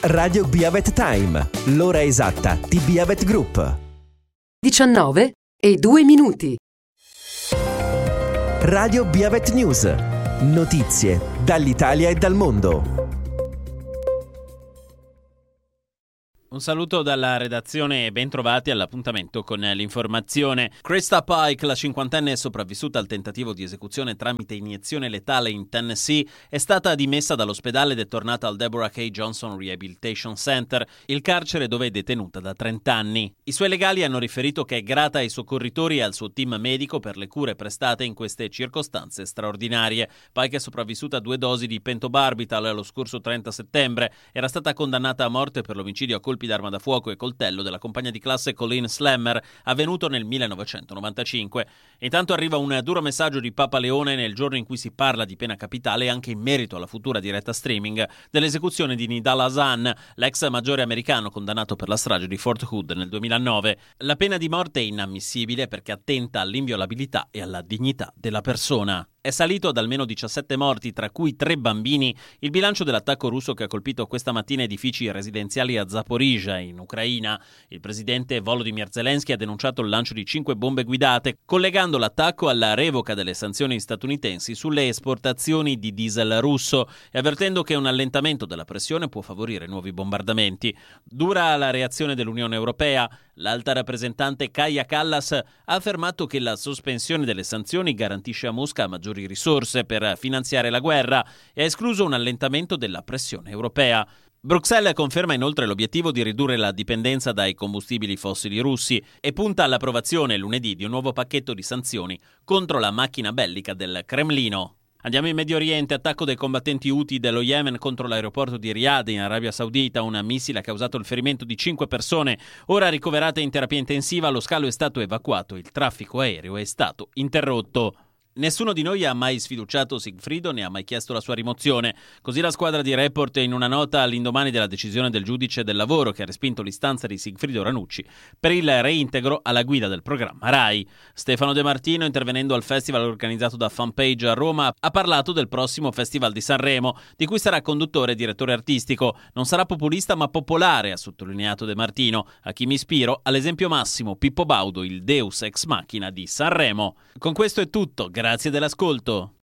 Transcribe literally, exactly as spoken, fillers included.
Radio Biavet Time, l'ora esatta di Biavet Group. diciannove e due minuti. Radio Biavet News. Notizie dall'Italia e dal mondo. Un saluto dalla redazione e ben trovati all'appuntamento con l'informazione. Krista Pike, la cinquantenne sopravvissuta al tentativo di esecuzione tramite iniezione letale in Tennessee, è stata dimessa dall'ospedale ed è tornata al Deborah K. Johnson Rehabilitation Center, il carcere dove è detenuta da trenta anni. I suoi legali hanno riferito che è grata ai soccorritori e al suo team medico per le cure prestate in queste circostanze straordinarie. Pike è sopravvissuta a due dosi di pentobarbital lo scorso trenta settembre. Era stata condannata a morte per l'omicidio a colpi d'arma da fuoco e coltello della compagna di classe Colleen Slammer, avvenuto nel millenovecentonovantacinque. Intanto arriva un duro messaggio di Papa Leone nel giorno in cui si parla di pena capitale anche in merito alla futura diretta streaming dell'esecuzione di Nidal Hasan, l'ex maggiore americano condannato per la strage di Fort Hood nel duemilanove. La pena di morte è inammissibile perché attenta all'inviolabilità e alla dignità della persona. È salito ad almeno diciassette morti, tra cui tre bambini, il bilancio dell'attacco russo che ha colpito questa mattina edifici residenziali a Zaporizhzhia, in Ucraina. Il presidente Volodymyr Zelensky ha denunciato il lancio di cinque bombe guidate, collegando l'attacco alla revoca delle sanzioni statunitensi sulle esportazioni di diesel russo e avvertendo che un allentamento della pressione può favorire nuovi bombardamenti. Dura la reazione dell'Unione Europea. L'alta rappresentante Kaja Kallas ha affermato che la sospensione delle sanzioni garantisce a Mosca maggiori risorse per finanziare la guerra e ha escluso un allentamento della pressione europea. Bruxelles conferma inoltre l'obiettivo di ridurre la dipendenza dai combustibili fossili russi e punta all'approvazione lunedì di un nuovo pacchetto di sanzioni contro la macchina bellica del Cremlino. Andiamo in Medio Oriente, attacco dei combattenti Houthi dello Yemen contro l'aeroporto di Riyadh in Arabia Saudita. Un missile ha causato il ferimento di cinque persone, ora ricoverate in terapia intensiva. Lo scalo è stato evacuato, il traffico aereo è stato interrotto. Nessuno di noi ha mai sfiduciato Sigfrido né ha mai chiesto la sua rimozione. Così la squadra di Report in una nota all'indomani della decisione del giudice del lavoro che ha respinto l'istanza di Sigfrido Ranucci per il reintegro alla guida del programma Rai. Stefano De Martino, intervenendo al festival organizzato da Fanpage a Roma, ha parlato del prossimo Festival di Sanremo, di cui sarà conduttore e direttore artistico. Non sarà populista ma popolare, ha sottolineato De Martino. A chi mi ispiro? All'esempio massimo, Pippo Baudo, il deus ex machina di Sanremo. Con questo è tutto. Grazie dell'ascolto.